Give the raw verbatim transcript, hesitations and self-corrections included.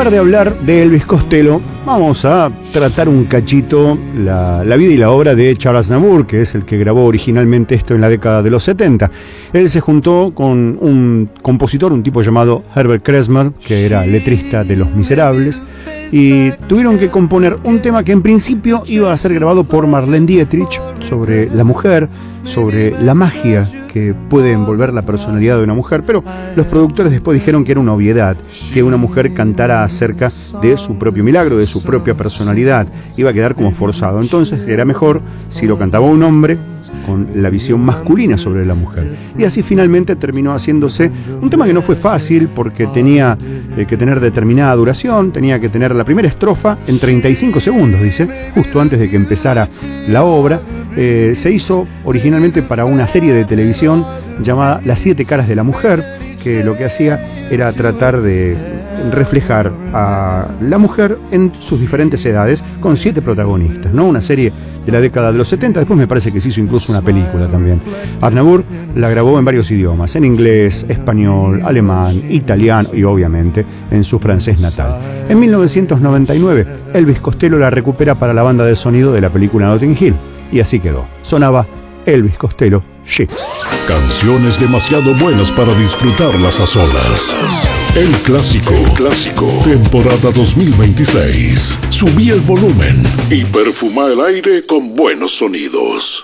lugar de hablar de Elvis Costello, vamos a tratar un cachito la, la vida y la obra de Charles Aznavour, que es el que grabó originalmente esto en la década de los setenta. Él se juntó con un compositor, un tipo llamado Herbert Kreismer, que era letrista de Los Miserables, y tuvieron que componer un tema que en principio iba a ser grabado por Marlene Dietrich, sobre la mujer, sobre la magia que puede envolver la personalidad de una mujer, pero los productores después dijeron que era una obviedad que una mujer cantara acerca de su propio milagro, de su propia personalidad, iba a quedar como forzado. Entonces era mejor si lo cantaba un hombre con la visión masculina sobre la mujer. Y así finalmente terminó haciéndose un tema que no fue fácil, porque tenía eh, que tener determinada duración, tenía que tener la primera estrofa en treinta y cinco segundos, dice, justo antes de que empezara la obra. Eh, se hizo originalmente para una serie de televisión llamada Las Siete Caras de la Mujer, que lo que hacía era tratar de reflejar a la mujer en sus diferentes edades, con siete protagonistas, ¿no? Una serie de la década de los setenta, después me parece que se hizo incluso una película también. Aznavour la grabó en varios idiomas, en inglés, español, alemán, italiano y obviamente en su francés natal. En mil novecientos noventa y nueve, Elvis Costello la recupera para la banda de sonido de la película Notting Hill, y así quedó. Sonaba Elvis Costello, Shit. Canciones demasiado buenas para disfrutarlas a solas. El clásico, el clásico, temporada dos mil veintiséis. Subí el volumen y perfuma el aire con buenos sonidos.